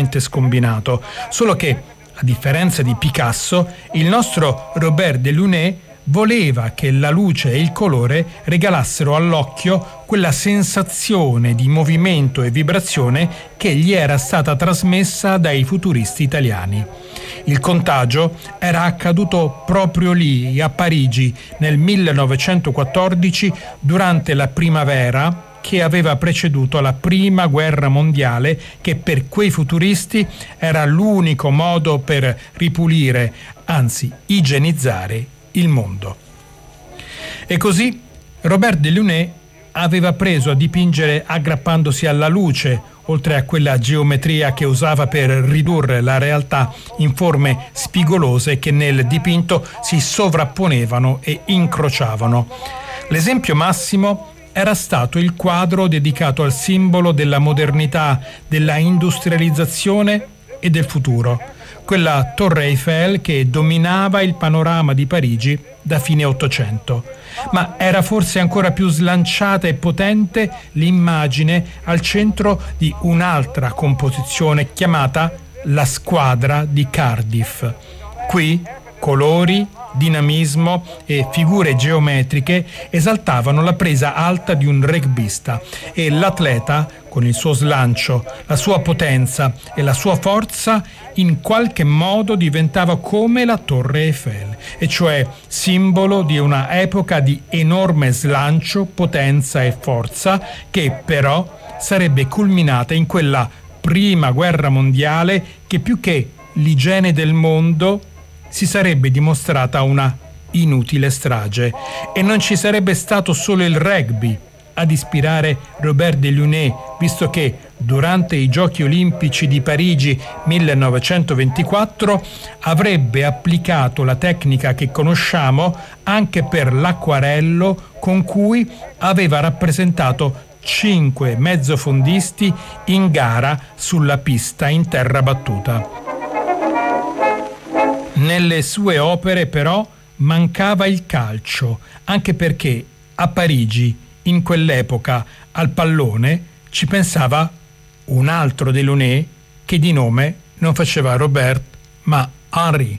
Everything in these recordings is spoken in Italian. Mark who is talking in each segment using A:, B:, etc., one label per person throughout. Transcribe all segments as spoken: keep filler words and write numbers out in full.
A: completamente scombinato, solo che, a differenza di Picasso, il nostro Robert Delaunay voleva che la luce e il colore regalassero all'occhio quella sensazione di movimento e vibrazione che gli era stata trasmessa dai futuristi italiani. Il contagio era accaduto proprio lì, a Parigi, nel millenovecentoquattordici, durante la primavera che aveva preceduto la prima guerra mondiale, che per quei futuristi era l'unico modo per ripulire, anzi igienizzare, il mondo. E così Robert Delaunay aveva preso a dipingere aggrappandosi alla luce, oltre a quella geometria che usava per ridurre la realtà in forme spigolose che nel dipinto si sovrapponevano e incrociavano. L'esempio massimo era stato il quadro dedicato al simbolo della modernità, della industrializzazione e del futuro, quella Torre Eiffel che dominava il panorama di Parigi da fine Ottocento. Ma era forse ancora più slanciata e potente l'immagine al centro di un'altra composizione chiamata La Squadra di Cardiff. Qui colori, dinamismo e figure geometriche esaltavano la presa alta di un rugbista e l'atleta, con il suo slancio, la sua potenza e la sua forza, in qualche modo diventava come la Torre Eiffel, e cioè simbolo di una epoca di enorme slancio, potenza e forza, che però sarebbe culminata in quella prima guerra mondiale che, più che l'igiene del mondo, si sarebbe dimostrata una inutile strage, e non ci sarebbe stato solo il rugby ad ispirare Robert Delaunay, visto che durante i Giochi Olimpici di Parigi millenovecentoventiquattro avrebbe applicato la tecnica che conosciamo anche per l'acquarello, con cui aveva rappresentato cinque mezzofondisti in gara sulla pista in terra battuta. Nelle sue opere però mancava il calcio, anche perché a Parigi in quell'epoca al pallone ci pensava un altro Delaunay che di nome non faceva Robert ma Henri.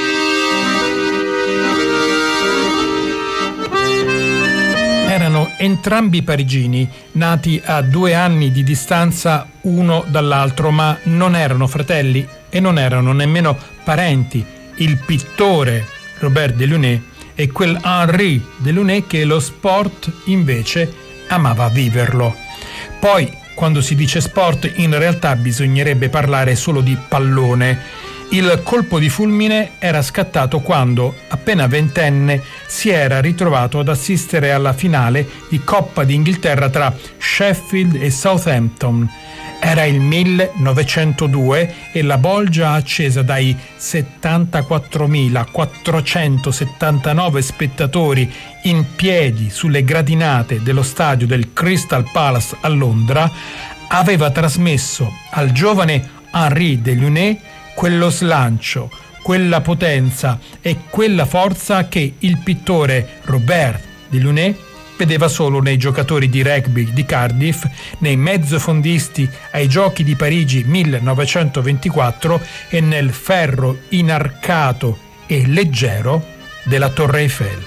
A: Erano entrambi parigini, nati a due anni di distanza uno dall'altro, ma non erano fratelli e non erano nemmeno parenti. Il pittore Robert Delaunay e quel Henri Delaunay che lo sport invece amava viverlo. Poi, quando si dice sport, in realtà bisognerebbe parlare solo di pallone. Il colpo di fulmine era scattato quando, appena ventenne, si era ritrovato ad assistere alla finale di Coppa d'Inghilterra tra Sheffield e Southampton. Era il millenovecentodue e la bolgia accesa dai settantaquattromilaquattrocentosettantanove spettatori in piedi sulle gradinate dello stadio del Crystal Palace a Londra aveva trasmesso al giovane Henri Delaunay quello slancio, quella potenza e quella forza che il pittore Robert Delaunay vedeva solo nei giocatori di rugby di Cardiff, nei mezzofondisti ai Giochi di Parigi millenovecentoventiquattro e nel ferro inarcato e leggero della Torre Eiffel.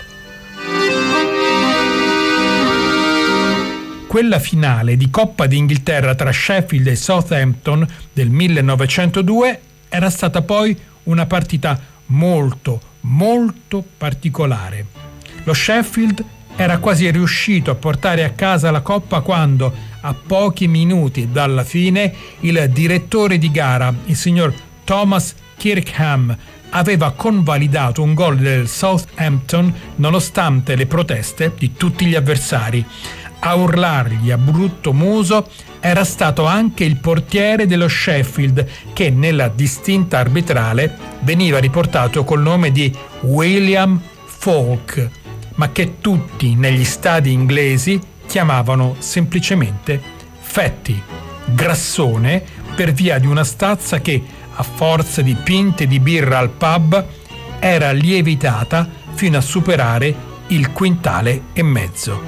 A: Quella finale di Coppa d'Inghilterra tra Sheffield e Southampton del millenovecentodue era stata poi una partita molto, molto particolare. Lo Sheffield era quasi riuscito a portare a casa la coppa quando, a pochi minuti dalla fine, il direttore di gara, il signor Thomas Kirkham, aveva convalidato un gol del Southampton nonostante le proteste di tutti gli avversari. A urlargli a brutto muso era stato anche il portiere dello Sheffield, che nella distinta arbitrale veniva riportato col nome di William Falk, ma che tutti negli stadi inglesi chiamavano semplicemente Fatty, grassone, per via di una stazza che, a forza di pinte di birra al pub, era lievitata fino a superare il quintale e mezzo.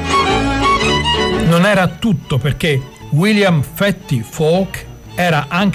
A: Non era tutto, perché William Fatty Falk era anche